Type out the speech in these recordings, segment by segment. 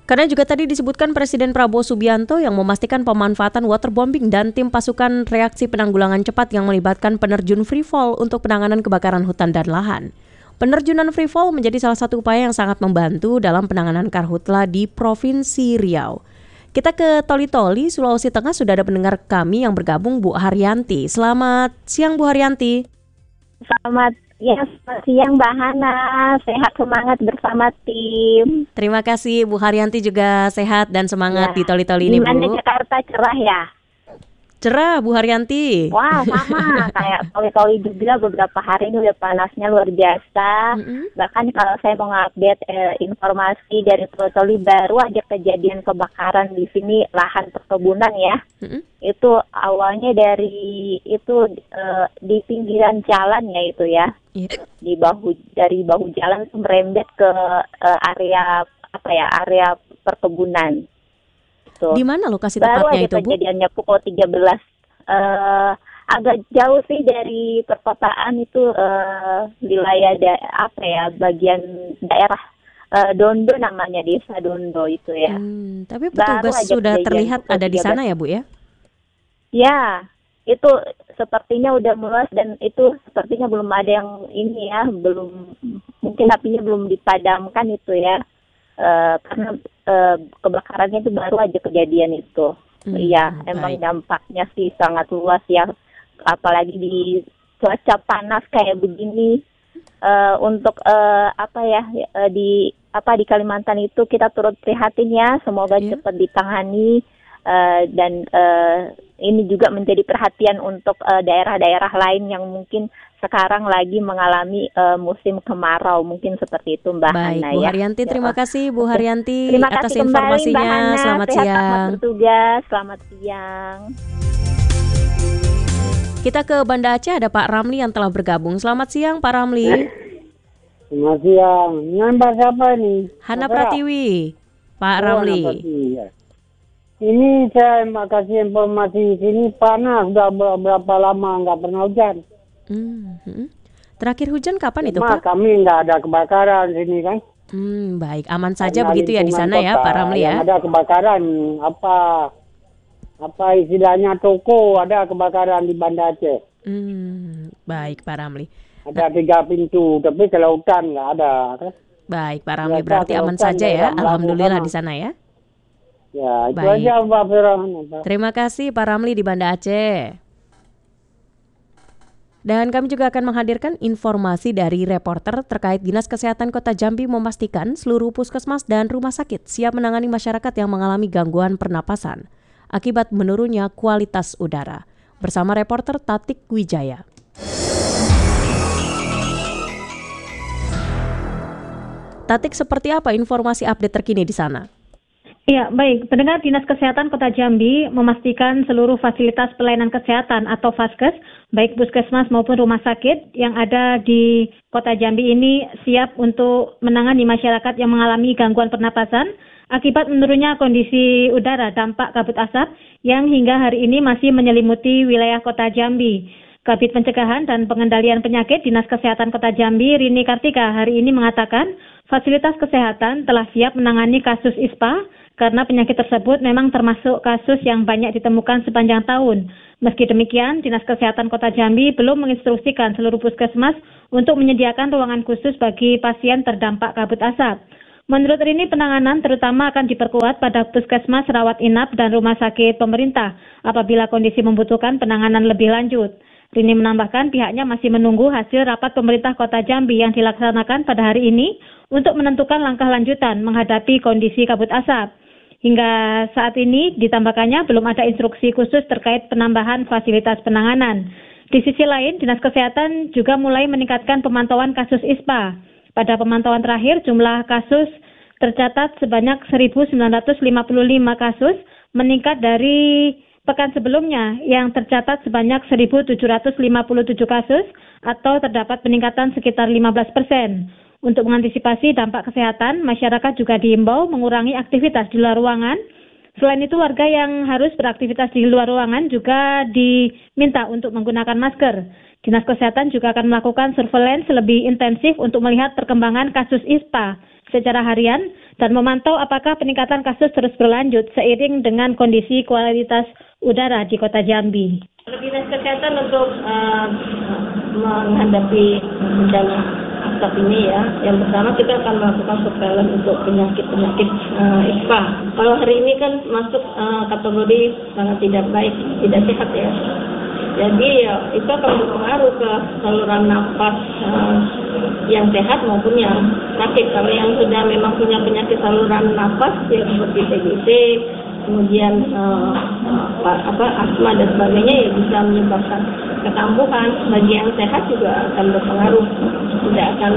Karena juga tadi disebutkan Presiden Prabowo Subianto yang memastikan pemanfaatan waterbombing dan tim pasukan reaksi penanggulangan cepat yang melibatkan penerjun free fall untuk penanganan kebakaran hutan dan lahan. Penerjunan free fall menjadi salah satu upaya yang sangat membantu dalam penanganan karhutla di Provinsi Riau. Kita ke Toli-Toli, Sulawesi Tengah, sudah ada pendengar kami yang bergabung, Bu Haryanti. Selamat siang, Bu Haryanti. Selamat siang Mbak Hana, sehat semangat bersama tim. Terima kasih Bu Haryanti, juga sehat dan semangat di Toli-Toli ini, Bu. Gimana Jakarta, cerah ya? Cerah Bu Haryanti. Wah, sama kayak Toli-Toli juga, beberapa hari ini udah panasnya luar biasa. Bahkan kalau saya mau update informasi dari Toli-Toli, baru aja kejadian kebakaran di sini lahan perkebunan ya. Itu awalnya dari di pinggiran jalan ya itu ya. Dari bahu jalan merembet ke area perkebunan. Di mana lokasi tepatnya itu, Bu? Baru aja kejadiannya pukul 13. Agak jauh sih dari perkotaan itu, wilayah bagian daerah Dondo, namanya desa Dondo itu ya. Tapi petugas sudah terlihat ada di sana ya, Bu ya? Ya, itu sepertinya udah meluas dan itu sepertinya belum ada yang mungkin apinya belum dipadamkan itu ya. Karena kebakarannya itu baru aja kejadian itu. Iya, emang dampaknya sih sangat luas ya, apalagi di cuaca panas kayak begini. Untuk di Kalimantan itu kita turut prihatin ya, semoga cepat ditangani. Dan ini juga menjadi perhatian untuk daerah-daerah lain yang mungkin sekarang lagi mengalami musim kemarau, mungkin seperti itu Mbak Hana. Bu Haryanti, terima kasih Bu Haryanti atas kembali, informasinya. Mbak Hana. Selamat siang. Selamat bertugas, selamat siang. Kita ke Banda Aceh, ada Pak Ramli yang telah bergabung. Selamat siang Pak Ramli. Selamat siang. Nyambar siapa ini? Hana Pratiwi. Pak Ramli. Ini saya mau kasih informasi, sini panas, sudah berapa lama nggak pernah hujan. Terakhir hujan kapan itu Pak? Kami nggak ada kebakaran sini kan. Baik, aman saja begitu ya di sana ya Pak Ramli ya? Ada kebakaran, apa istilahnya toko, ada kebakaran di Banda Aceh. Baik Pak Ramli. Ada 3 pintu, tapi ke lautan nggak ada. Baik Pak Ramli, berarti aman saja ya, alhamdulillah di sana ya. Ya, itu aja Mbak Firman. Terima kasih Pak Ramli di Banda Aceh. Dan kami juga akan menghadirkan informasi dari reporter terkait Dinas Kesehatan Kota Jambi memastikan seluruh puskesmas dan rumah sakit siap menangani masyarakat yang mengalami gangguan pernapasan akibat menurunnya kualitas udara. Bersama reporter Tatik Wijaya. Tatik, seperti apa informasi update terkini di sana? Ya, baik. Pendengar, Dinas Kesehatan Kota Jambi memastikan seluruh fasilitas pelayanan kesehatan atau Vaskes, baik puskesmas maupun rumah sakit yang ada di Kota Jambi ini siap untuk menangani masyarakat yang mengalami gangguan pernapasan akibat menurunnya kondisi udara dampak kabut asap yang hingga hari ini masih menyelimuti wilayah Kota Jambi. Kabid Pencegahan dan Pengendalian Penyakit Dinas Kesehatan Kota Jambi, Rini Kartika, hari ini mengatakan fasilitas kesehatan telah siap menangani kasus ISPA karena penyakit tersebut memang termasuk kasus yang banyak ditemukan sepanjang tahun. Meski demikian, Dinas Kesehatan Kota Jambi belum menginstruksikan seluruh puskesmas untuk menyediakan ruangan khusus bagi pasien terdampak kabut asap. Menurut Rini, penanganan terutama akan diperkuat pada puskesmas, rawat inap, dan rumah sakit pemerintah apabila kondisi membutuhkan penanganan lebih lanjut. Rini menambahkan pihaknya masih menunggu hasil rapat pemerintah Kota Jambi yang dilaksanakan pada hari ini untuk menentukan langkah lanjutan menghadapi kondisi kabut asap. Hingga saat ini ditambahkannya belum ada instruksi khusus terkait penambahan fasilitas penanganan. Di sisi lain, Dinas Kesehatan juga mulai meningkatkan pemantauan kasus ISPA. Pada pemantauan terakhir, jumlah kasus tercatat sebanyak 1.955 kasus, meningkat dari pekan sebelumnya yang tercatat sebanyak 1.757 kasus atau terdapat peningkatan sekitar 15%. Untuk mengantisipasi dampak kesehatan, masyarakat juga diimbau mengurangi aktivitas di luar ruangan. Selain itu, warga yang harus beraktivitas di luar ruangan juga diminta untuk menggunakan masker. Dinas Kesehatan juga akan melakukan surveillance lebih intensif untuk melihat perkembangan kasus ISPA secara harian dan memantau apakah peningkatan kasus terus berlanjut seiring dengan kondisi kualitas udara di Kota Jambi. Dinas Kesehatan untuk menghadapi bencana asap ini ya, yang pertama kita akan melakukan surveillance untuk penyakit-penyakit ISPA. Kalau hari ini kan masuk kategori sangat tidak baik, tidak sehat ya. Jadi ya, itu akan berpengaruh ke saluran nafas yang sehat maupun yang sakit. Kalau yang sudah memang punya penyakit saluran nafas ya seperti TBC, kemudian asma dan sebagainya ya bisa menyebabkan kekambuhan. Bagi yang sehat juga akan berpengaruh, tidak akan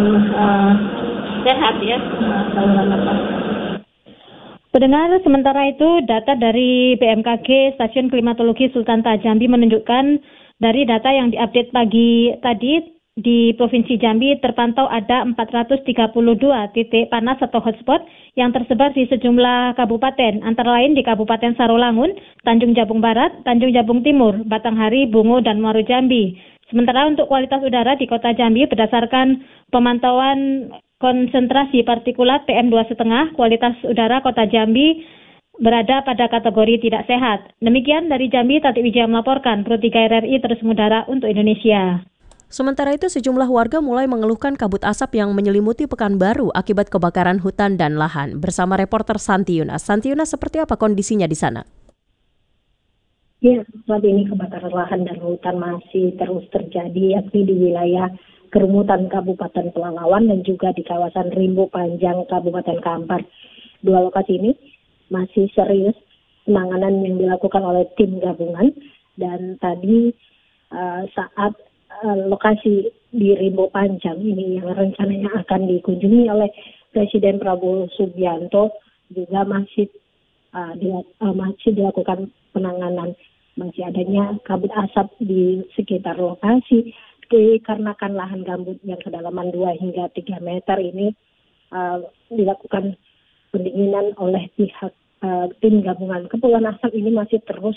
sehat ya saluran nafas. Pendengar, sementara itu data dari BMKG Stasiun Klimatologi Sultan Toha Jambi menunjukkan dari data yang diupdate pagi tadi di Provinsi Jambi terpantau ada 432 titik panas atau hotspot yang tersebar di sejumlah kabupaten, antara lain di Kabupaten Sarolangun, Tanjung Jabung Barat, Tanjung Jabung Timur, Batanghari, Bungo, dan Muaro Jambi. Sementara untuk kualitas udara di Kota Jambi berdasarkan pemantauan konsentrasi partikulat PM2,5, kualitas udara Kota Jambi berada pada kategori tidak sehat. Demikian dari Jambi, Tati Wijaya melaporkan Pro 3 RRI terus mengudara untuk Indonesia. Sementara itu, sejumlah warga mulai mengeluhkan kabut asap yang menyelimuti Pekanbaru akibat kebakaran hutan dan lahan. Bersama reporter Santi Yunas. Santi Yunas, seperti apa kondisinya di sana? Ya, saat ini kebakaran lahan dan hutan masih terus terjadi, yakni di wilayah Kerumutan Kabupaten Pelalawan dan juga di kawasan Rimbo Panjang Kabupaten Kampar. Dua lokasi ini masih serius penanganan yang dilakukan oleh tim gabungan, dan tadi saat lokasi di Rimbo Panjang ini yang rencananya akan dikunjungi oleh Presiden Prabowo Subianto juga masih dilakukan penanganan. Masih adanya kabut asap di sekitar lokasi dikarenakan lahan gambut yang kedalaman 2 hingga 3 meter ini dilakukan pendinginan oleh pihak tim gabungan. Kepulan asap ini masih terus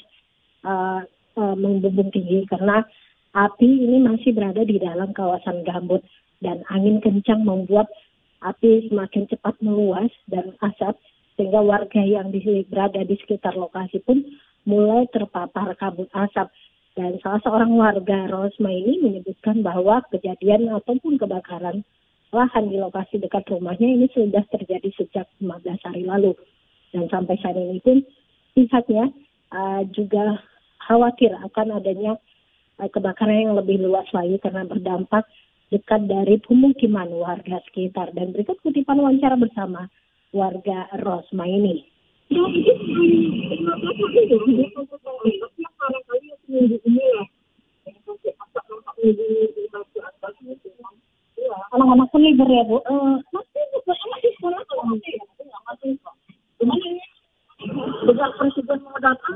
membumbung tinggi karena api ini masih berada di dalam kawasan gambut dan angin kencang membuat api semakin cepat meluas dan asap sehingga warga yang berada di sekitar lokasi pun mulai terpapar kabut asap. Dan salah seorang warga Rosma ini menyebutkan bahwa kejadian ataupun kebakaran lahan di lokasi dekat rumahnya ini sudah terjadi sejak 15 hari lalu. Dan sampai saat ini pun pihaknya juga khawatir akan adanya kebakaran yang lebih luas lagi karena berdampak dekat dari pemukiman warga sekitar. Dan berikut kutipan wawancara bersama warga Rosma ini. Anak-anak pun libur ya, Bu? Masih sekolah kalau masih sekolah. Cuman ini sejak presiden mau datang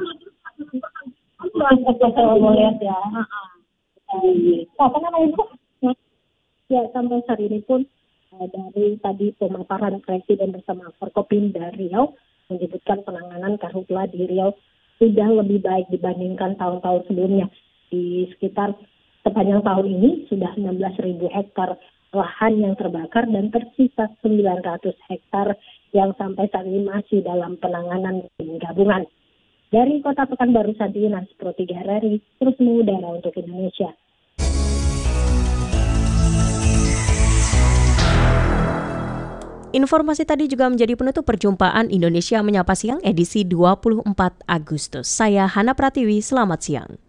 mau lihat ya. Apa namanya, Bu? Ya, sampai saat ini pun dari tadi pemaparan presiden bersama Forkopimda Riau menyebutkan penanganan karhutla di Riau sudah lebih baik dibandingkan tahun-tahun sebelumnya. Di sekitar sepanjang tahun ini sudah 16.000 hektar lahan yang terbakar dan tersisa 900 hektar yang sampai saat ini masih dalam penanganan tim gabungan. Dari Kota Pekanbaru, Santi Yunas, Pro 3 RRI, terus mengudara untuk Indonesia. Informasi tadi juga menjadi penutup perjumpaan Indonesia Menyapa Siang edisi 24 Agustus. Saya Hana Pratiwi, selamat siang.